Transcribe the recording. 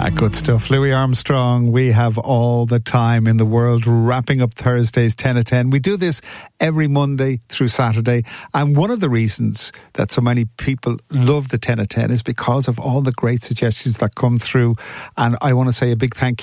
Good stuff. Louis Armstrong, we have all the time in the world, wrapping up Thursday's 10 at 10. We do this every Monday through Saturday, and one of the reasons that so many people love the 10 at 10 is because of all the great suggestions that come through, and I want to say a big thank